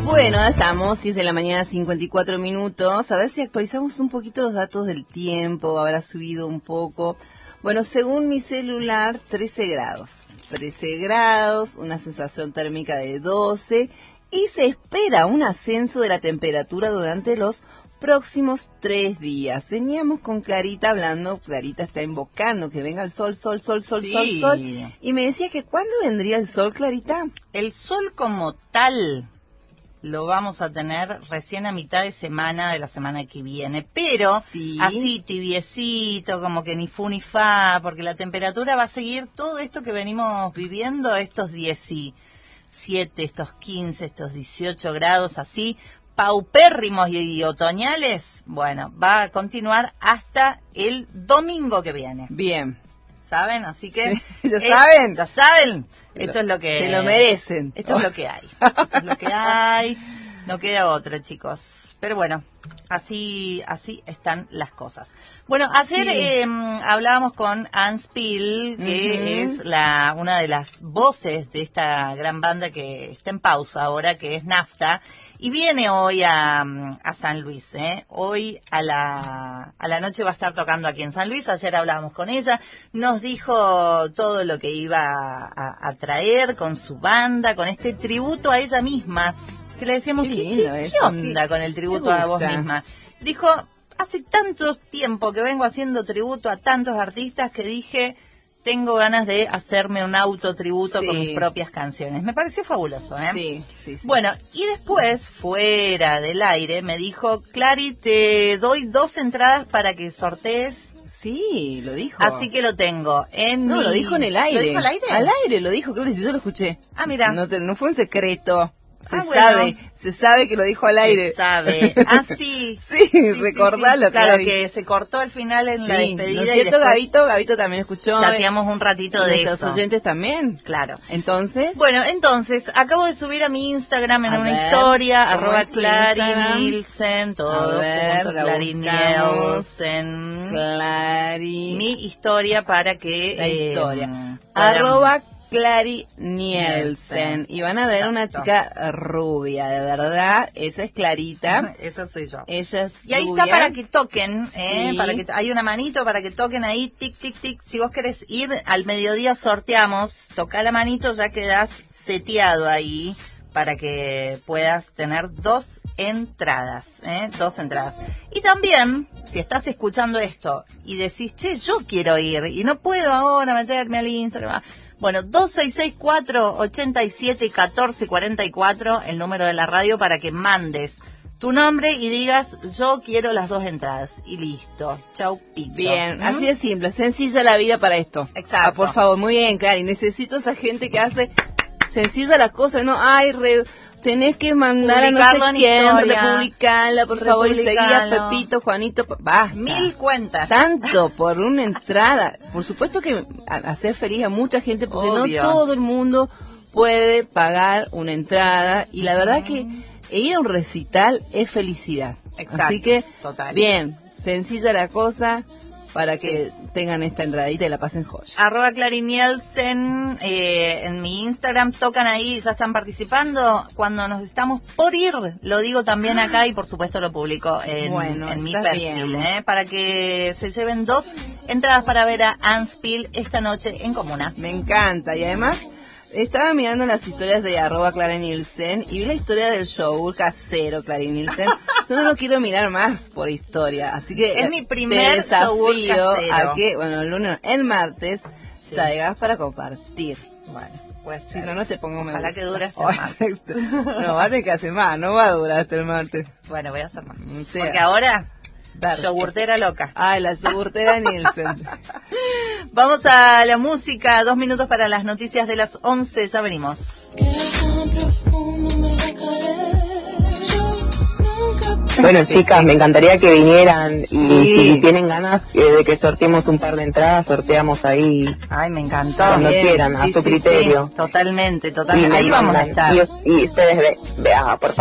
Bueno, estamos, 6 de la mañana, 54 minutos. A ver si actualizamos un poquito los datos del tiempo, habrá subido un poco. Bueno, según mi celular, 13 grados. 13 grados, una sensación térmica de 12 y se espera un ascenso de la temperatura durante los próximos 3 días. Veníamos con Clarita hablando, Clarita está invocando que venga el sol, sol, sol, sol, Sí. sol, sol. Y me decía que ¿cuándo vendría el sol, Clarita? El sol como tal lo vamos a tener recién a mitad de semana de la semana que viene, pero Sí. así tibiecito, como que ni fu ni fa, porque la temperatura va a seguir todo esto que venimos viviendo, estos 17, estos 15, estos 18 grados así, paupérrimos y otoñales. Bueno, va a continuar hasta el domingo que viene. Bien. ¿Saben? Así que... Sí, ¿ya saben? ¿Ya saben? Esto es lo que... Se lo merecen. Esto es lo que hay. Esto es lo que hay. No queda otra, chicos. Pero bueno, así están las cosas. Bueno, ayer Sí. hablábamos con Ann Spill, que es una de las voces de esta gran banda que está en pausa ahora, que es NAFTA, y viene hoy a San Luis. Hoy a la noche va a estar tocando aquí en San Luis. Ayer hablábamos con ella, nos dijo todo lo que iba a traer con su banda, con este tributo a ella misma, que le decíamos, Qué ¿qué lindo eso, onda con el tributo a vos misma? Dijo, hace tanto tiempo que vengo haciendo tributo a tantos artistas que dije, tengo ganas de hacerme un autotributo con mis propias canciones. Me pareció fabuloso, ¿eh? Sí, sí, sí. Bueno, y después, fuera del aire, me dijo, Clary, te doy 2 entradas para que sortees. Sí, lo dijo. Así que lo tengo en No, lo dijo en el aire. ¿Lo dijo al aire? Al aire lo dijo, creo que yo lo escuché. Ah, mira. No fue un secreto. Bueno. Se sabe que lo dijo al aire. Se sabe. Ah, sí. Sí, recordalo, sí. Claro, Clary. que se cortó al final en la despedida. ¿No es y cierto, después Gabito también escuchó. chateamos un ratito de Nuestros eso. oyentes también. Claro. Entonces. Bueno, entonces, acabo de subir a mi Instagram en A una ver, historia, ¿cómo es tu @Clary Instagram? Nielsen, A todo ver, junto, la Clary buscamos. Nielsen. Clary. Mi historia para que... La historia. puedan- Clary Nielsen. Y van a ver una Exacto. chica rubia, de verdad. Esa es Clarita. Esa soy yo. Ella es Y ahí rubia. está para que toquen, Sí. para que hay una manito para que toquen ahí, tic, tic, tic. Si vos querés ir al mediodía sorteamos, toca la manito, ya quedás seteado ahí para que puedas tener 2 entradas, 2 entradas. Y también, si estás escuchando esto y decís, che, yo quiero ir y no puedo ahora meterme al Instagram. Bueno, 2664-871444, el número de la radio para que mandes tu nombre y digas, yo quiero las 2 entradas. Y listo. Chau, picho. Bien, así de simple, sencilla la vida para esto. Exacto. Ah, por favor, muy bien, Clary. Necesito esa gente que hace sencilla las cosas, no, tenés que mandar a no Publicarlo sé en quién, historias. republicarla, por favor, y seguí a Republicalo. Pepito, Juanito, basta. 1000 cuentas. Tanto por una entrada. Por supuesto que hacer feliz a mucha gente, porque Obvio. no todo el mundo puede pagar una entrada. Y la verdad que ir a un recital es felicidad. Exacto, Así que, total. bien, sencilla la cosa para que tengan esta entradita y la pasen joya. @Clary Nielsen, en mi Instagram, tocan ahí, ya están participando. Cuando nos estamos por ir, lo digo también acá y por supuesto lo publico en mi está perfil, bien. para que se lleven 2 entradas para ver a Ann Spill esta noche en Comuna. Me encanta. Y además, estaba mirando las historias de @Clary Nielsen y vi la historia del show casero Clary Nielsen. Yo no lo quiero mirar más por historia, así que Es mi primer te desafío yogur casero. a que, bueno, el martes traigas para compartir. Bueno, pues Si no, no te pongo me ojalá gusta. que dure hasta Oh, el martes. No, va a tener que hacer más, no va a durar hasta el martes. Bueno, voy a hacer más. Sí. Porque ahora, Darse. yogurtera loca. Ay, la yogurtera Nielsen. Vamos a la música, 2 minutos para las noticias de las 11, ya venimos. Bueno, chicas, me encantaría que vinieran y si tienen ganas de que sorteemos un par de entradas, sorteamos ahí Ay, me encantó. cuando bien. quieran, a Sí, su sí, criterio. Totalmente, Y totalmente. me Ahí vamos a mandan. estar. Y ustedes vean, por favor.